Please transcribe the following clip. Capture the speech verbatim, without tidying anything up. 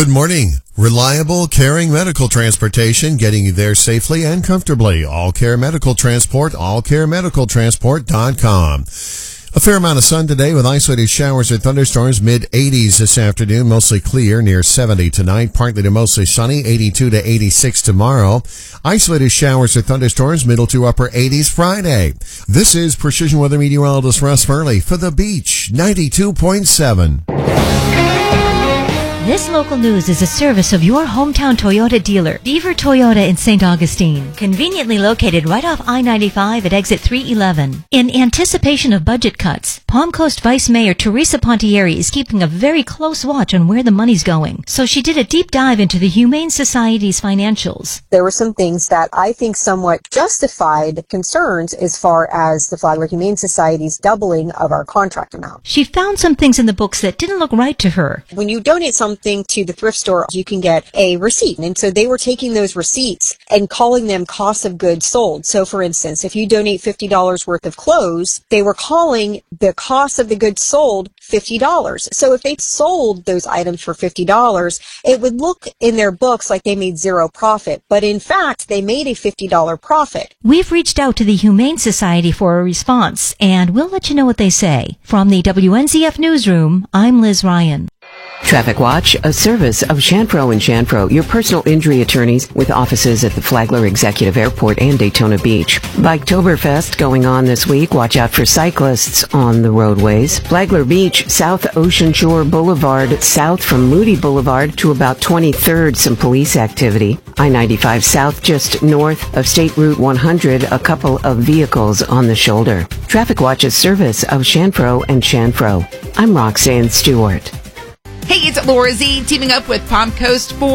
Good morning. Reliable, caring medical transportation, getting you there safely and comfortably. All Care Medical Transport, all care medical transport dot com. A fair amount of sun today with isolated showers or thunderstorms, mid eighties this afternoon, mostly clear, near seventy tonight, partly to mostly sunny, eighty-two to eighty-six tomorrow. Isolated showers or thunderstorms, middle to upper eighties Friday. This is Precision Weather Meteorologist Russ Furley for The Beach, ninety-two point seven. This local news is a service of your hometown Toyota dealer, Beaver Toyota in Saint Augustine, conveniently located right off I ninety-five at exit three eleven. In anticipation of budget cuts, Palm Coast Vice Mayor Teresa Pontieri is keeping a very close watch on where the money's going. So she did a deep dive into the Humane Society's financials. There were some things that I think somewhat justified concerns as far as the Flagler Humane Society's doubling of our contract amount. She found some things in the books that didn't look right to her. When you donate something to the thrift store, you can get a receipt. And so they were taking those receipts and calling them cost of goods sold. So for instance, if you donate fifty dollars worth of clothes, they were calling the cost of the goods sold fifty dollars. So if they sold those items for fifty dollars, it would look in their books like they made zero profit. But in fact, they made a fifty dollars profit. We've reached out to the Humane Society for a response, and we'll let you know what they say. From the W N Z F Newsroom, I'm Liz Ryan. Traffic Watch, a service of Shanpro and Shanpro, your personal injury attorneys with offices at the Flagler Executive Airport and Daytona Beach. Biketoberfest going on this week. Watch out for cyclists on the roadways. Flagler Beach, South Ocean Shore Boulevard, south from Moody Boulevard to about twenty-third, some police activity. I ninety-five South, just north of State Route one hundred, a couple of vehicles on the shoulder. Traffic Watch, a service of Shanpro and Shanpro. I'm Roxanne Stewart. Hey, it's Laura Z, teaming up with Palm Coast for